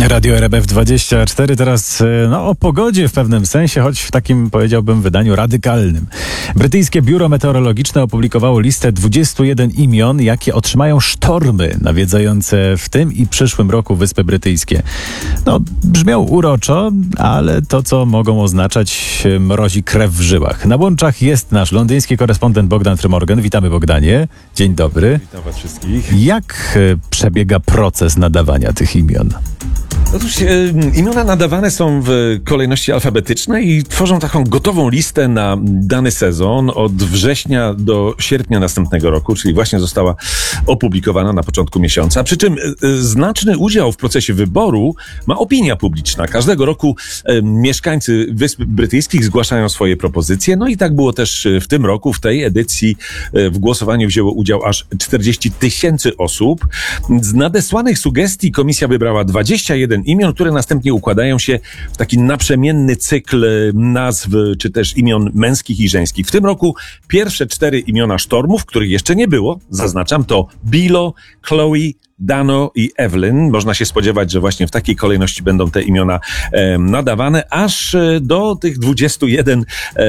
Radio RMF24, teraz o pogodzie w pewnym sensie, choć w takim, powiedziałbym, wydaniu radykalnym. Brytyjskie Biuro Meteorologiczne opublikowało listę 21 imion, jakie otrzymają sztormy nawiedzające w tym i przyszłym roku Wyspy Brytyjskie. Brzmią uroczo, ale to, co mogą oznaczać, mrozi krew w żyłach. Na łączach jest nasz londyński korespondent Bogdan Frymorgan. Witamy, Bogdanie. Dzień dobry. Witam was wszystkich. Jak przebiega proces nadawania tych imion? Otóż imiona nadawane są w kolejności alfabetycznej i tworzą taką gotową listę na dany sezon od września do sierpnia następnego roku, czyli właśnie została opublikowana na początku miesiąca. Przy czym znaczny udział w procesie wyboru ma opinia publiczna. Każdego roku mieszkańcy Wysp Brytyjskich zgłaszają swoje propozycje. No i tak było też w tym roku. W tej edycji w głosowaniu wzięło udział aż 40 000 osób. Z nadesłanych sugestii komisja wybrała 21 imion, które następnie układają się w taki naprzemienny cykl nazw, czy też imion męskich i żeńskich. W tym roku pierwsze 4 imiona sztormów, których jeszcze nie było, zaznaczam, to Bilo, Chloe, Dano i Evelyn. Można się spodziewać, że właśnie w takiej kolejności będą te imiona nadawane, aż do tych 21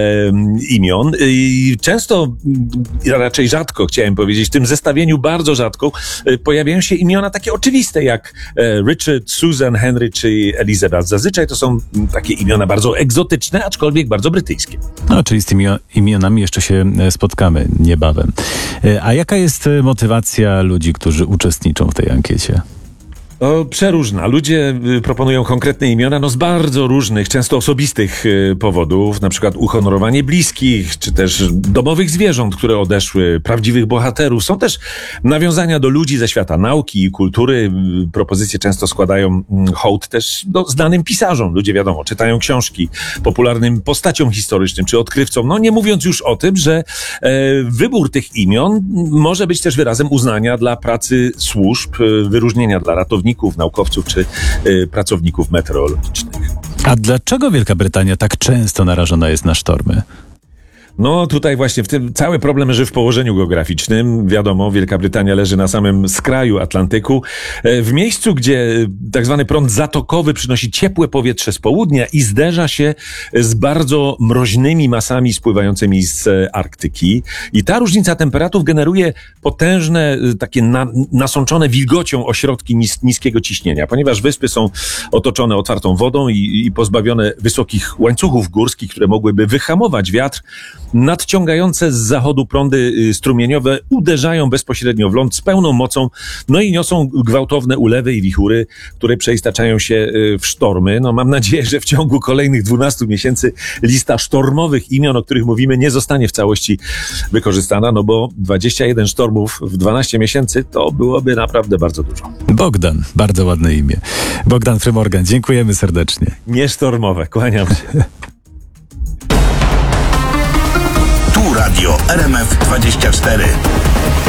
imion. I często, raczej rzadko, chciałem powiedzieć, w tym zestawieniu bardzo rzadko pojawiają się imiona takie oczywiste, jak Richard, Susan, Henry czy Elizabeth. Zazwyczaj to są takie imiona bardzo egzotyczne, aczkolwiek bardzo brytyjskie. Czyli z tymi imionami jeszcze się spotkamy niebawem. A jaka jest motywacja ludzi, którzy uczestniczą w tej ankiecie? Przeróżna. Ludzie proponują konkretne imiona z bardzo różnych, często osobistych powodów, na przykład uhonorowanie bliskich, czy też domowych zwierząt, które odeszły, prawdziwych bohaterów. Są też nawiązania do ludzi ze świata nauki i kultury. Propozycje często składają hołd też znanym pisarzom. Ludzie, wiadomo, czytają książki, popularnym postaciom historycznym czy odkrywcom. Nie mówiąc już o tym, że wybór tych imion może być też wyrazem uznania dla pracy służb, wyróżnienia dla ratowników, naukowców czy pracowników meteorologicznych. A dlaczego Wielka Brytania tak często narażona jest na sztormy? Tutaj właśnie w tym cały problem leży w położeniu geograficznym. Wiadomo, Wielka Brytania leży na samym skraju Atlantyku, w miejscu, gdzie tak zwany prąd zatokowy przynosi ciepłe powietrze z południa i zderza się z bardzo mroźnymi masami spływającymi z Arktyki. I ta różnica temperatur generuje potężne, takie nasączone wilgocią ośrodki niskiego ciśnienia. Ponieważ wyspy są otoczone otwartą wodą i pozbawione wysokich łańcuchów górskich, które mogłyby wyhamować wiatr, nadciągające z zachodu prądy strumieniowe uderzają bezpośrednio w ląd z pełną mocą, i niosą gwałtowne ulewy i wichury, które przeistaczają się w sztormy. Mam nadzieję, że w ciągu kolejnych 12 miesięcy lista sztormowych imion, o których mówimy, nie zostanie w całości wykorzystana, bo 21 sztormów w 12 miesięcy to byłoby naprawdę bardzo dużo. Bogdan, bardzo ładne imię. Bogdan Frymorgan, dziękujemy serdecznie. Niesztormowe, kłaniam się. Radio RMF24.